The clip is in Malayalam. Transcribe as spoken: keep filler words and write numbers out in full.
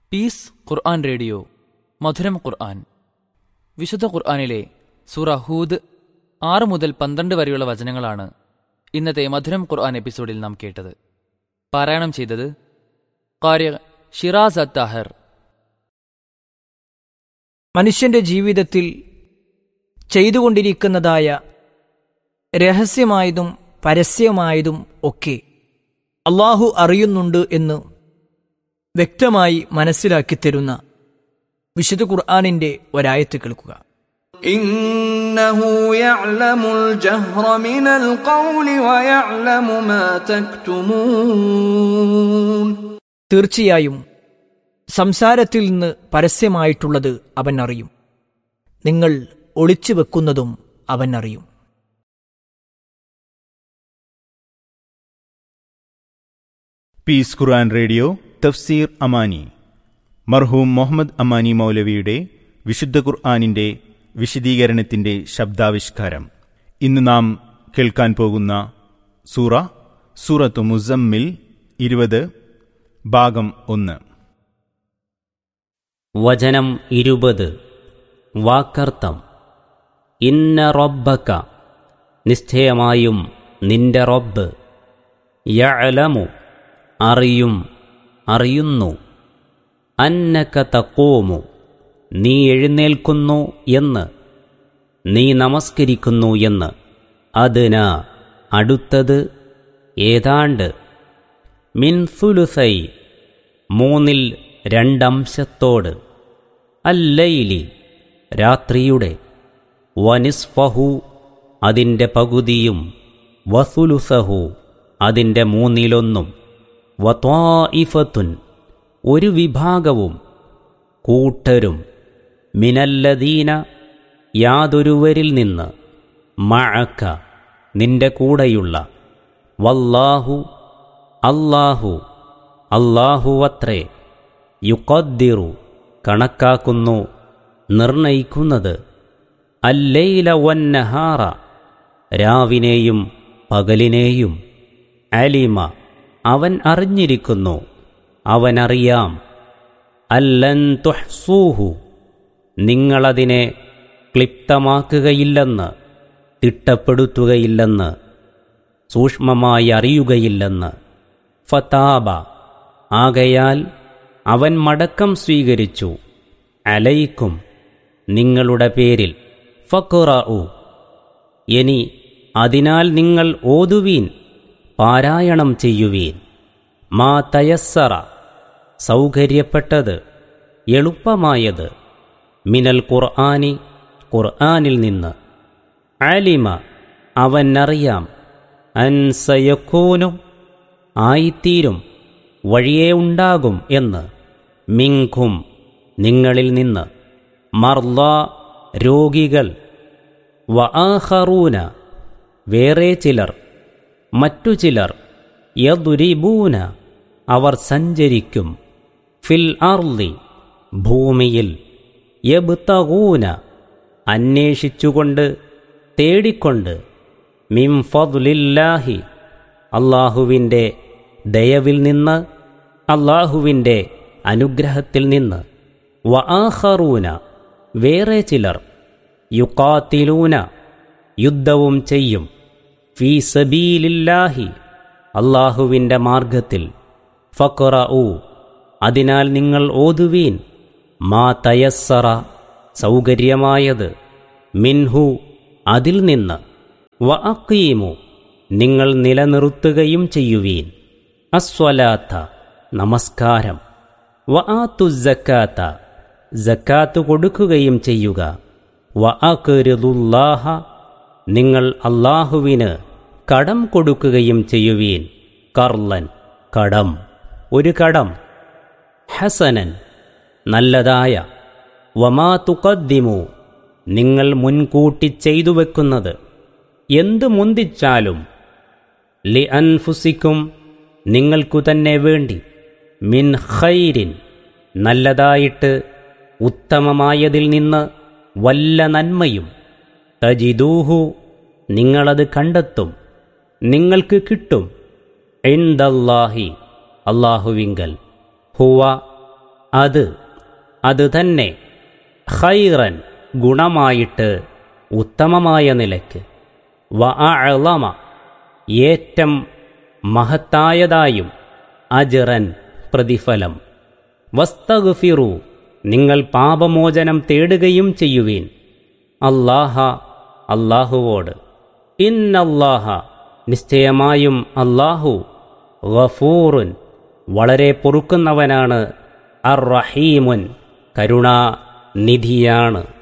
പീസ് ഖുർആൻ റേഡിയോ മധുരം ഖുർആൻ. വിശുദ്ധ ഖുർആനിലെ സൂറ ഹൂദ് ആറ് മുതൽ പന്ത്രണ്ട് വരെയുള്ള വചനങ്ങളാണ് ഇന്നത്തെ മധുരം ഖുർആൻ എപ്പിസോഡിൽ നാം കേട്ടത്. പാരായണം ചെയ്തത് ഖാരി ഷിറാസ് അത്താഹർ. മനുഷ്യന്റെ ജീവിതത്തിൽ ചെയ്തുകൊണ്ടിരിക്കുന്നതായ രഹസ്യമായതും പരസ്യമായതും ഒക്കെ അള്ളാഹു അറിയുന്നുണ്ട് എന്ന് വ്യക്തമായി മനസ്സിലാക്കി തരുന്ന വിശുദ്ധ ഖുർആനിന്റെ ഒരായത്ത് കേൾക്കുക. ഇന്നഹു യഅലമുൽ ജഹ്റ മിനൽ ഖൗലി വയഅലമു മാ തക്തുമൂൻ. തീർച്ചയായും സംസാരത്തിൽ നിന്ന് പരസ്യമായിട്ടുള്ളത് അവൻ അറിയും, നിങ്ങൾ ഒളിച്ചു വെക്കുന്നതും അവൻ അറിയും. പീസ് ഖുർആൻ റേഡിയോ തഫ്സീർ അമാനി. മർഹൂം മുഹമ്മദ് അമാനി മൗലവിയുടെ വിശുദ്ധ ഖുർആനിന്റെ വിശദീകരണത്തിന്റെ ശബ്ദാവിഷ്കാരം. ഇന്ന് നാം കേൾക്കാൻ പോകുന്ന സൂറ സൂറത്തു മുസമ്മിൽ ഇരുപത്, ഭാഗം ഒന്ന്. വചനം ഇരുപത്. വാക്കർത്ഥം. ഇന്ന റബ്ബക, നിശ്ചയമായും നിന്റെ റബ്ബ്, യഅലമു, അറിയും, അറിയുന്നു, അന്നക തഖൂമു, നീ എഴുന്നേൽക്കുന്നു എന്ന്, നീ നമസ്കരിക്കുന്നു എന്ന്, അദ്ന, അടുത്തത്, ഏതാണ്ട്, മിൻ സുലുസൈ, മൂന്നിൽ രണ്ടംശത്തോട്, അല്ലൈലി, രാത്രിയുടെ, വനിസ്ഫഹു, അതിൻ്റെ പകുതിയും, വസുലുസഹു, അതിൻ്റെ മൂന്നിലൊന്നും, വത്വാഇഫത്തുൻ, ഒരു വിഭാഗവും, കൂട്ടരും, മിനല്ലദീന, യാതൊരുവരിൽ നിന്ന്, മഅക, നിന്റെ കൂടെയുള്ള, വല്ലാഹു, അല്ലാഹു, അല്ലാഹുവത്രേ, യുഖദ്ദിറു, കണക്കാക്കുന്നു, നിർണയിക്കുന്നത്, അല്ലൈല വന്നഹാറ, രാവിനെയും പകലിനെയും, അലിമ, അവൻ അറിഞ്ഞിരിക്കുന്നു, അവനറിയാം, അല്ലൻ തുഹ്സൂഹു, നിങ്ങളതിനെ ക്ലിപ്തമാക്കുകയില്ലെന്ന്, തിട്ടപ്പെടുത്തുകയില്ലെന്ന്, സൂക്ഷ്മമായി അറിയുകയില്ലെന്ന്. ഫതാബ, ആകയാൽ അവൻ മടക്കം സ്വീകരിച്ചു, അലൈക്കും, നിങ്ങളുടെ പേരിൽ, ഫഖ്റഉ, ഇനി അതിനാൽ നിങ്ങൾ ഓതുവീൻ, പാരായണം ചെയ്യുവീൻ, മാ തയസ്സറ, സൗകര്യപ്പെട്ടത്, എളുപ്പമായത്, മിനൽ ഖുർആനി, ഖുർആനിൽ നിന്ന്, അലിമ, അവനറിയാം, അൻസയക്കൂനു, ആയിത്തീരും, വഴിയേ ഉണ്ടാകും എന്ന്, മിൻകും, നിങ്ങളിൽ നിന്ന്, മർള, രോഗികൾ, വആഖറൂന, വേറെ ചിലർ, മറ്റു ചിലർ, യദ്രിബൂന, അവർ സഞ്ചരിക്കും, ഫിൽ അർളി, ഭൂമിയിൽ, യബ്തഗൂന, അന്വേഷിച്ചുകൊണ്ട്, തേടിക്കൊണ്ട്, മിൻ ഫദ്ലില്ലാഹി, അല്ലാഹുവിൻ്റെ ദയവിൽ നിന്ന്, അല്ലാഹുവിൻ്റെ അനുഗ്രഹത്തിൽ നിന്ന്, വആഖറൂന, വേറെ ചിലർ, യുഖാതിലൂന, യുദ്ധവും ചെയ്യും, ഫീ സബീലില്ലാഹി, അല്ലാഹുവിൻ്റെ മാർഗത്തിൽ, ഫഖ്റഉ, അതിനാൽ നിങ്ങൾ ഓതുവീൻ, മാ തയസ്സറ, സൗകര്യമായത്, മിൻഹു, അതിൽ നിന്ന്, വഅഖീമു, നിങ്ങൾ നിലനിർത്തുകയും ചെയ്യുവീൻ, അസ്വലാത്ത, നമസ്കാരം, വആതു സക്കാത്ത, സക്കാത്ത് കൊടുക്കുകയും ചെയ്യുക, വഅഖ്റിദുല്ലാഹ, നിങ്ങൾ അല്ലാഹുവിന് കടം കൊടുക്കുകയും ചെയ്യുവീൻ, കർലൻ, കടം, ഒരു കടം, ഹസനൻ, നല്ലതായ, വമാ തുഖദ്ദിമു, നിങ്ങൾ മുൻകൂട്ടി ചെയ്തു വെക്കുന്നത്, എന്തു മുന്തിച്ചാലും, ലി അൻഫുസിക്കും, നിങ്ങൾക്കു തന്നെ വേണ്ടി, മിൻ ഖൈരിൻ, നല്ലതായിട്ട്, ഉത്തമമായതിൽ നിന്ന് വല്ല നന്മയും, തജിദൂഹു, നിങ്ങളത് കണ്ടെത്തും, നിങ്ങൾക്ക് കിട്ടും, ഇൻദല്ലാഹി, അല്ലാഹുവിങ്കൽ, ഹുവ, അത് അത് തന്നെ ഖൈറൻ ഗുണമായിട്ട് ഉത്തമമായ നിലയ്ക്ക് വ അഅ്ളമ ഏറ്റം മഹത്തായതായും അജ്റൻ പ്രതിഫലം വസ്തഗ്ഫിറു നിങ്ങൾ പാപമോചനം തേടുകയും ചെയ്യുവീൻ അല്ലാഹ അല്ലാഹുവോട് ഇന്നല്ലാഹ നിശ്ചയമായും അല്ലാഹു ഗഫൂറുൻ വളരെ പൊറുക്കുന്നവനാണ് അർ റഹീമുൻ കരുണാനിധിയാണ്.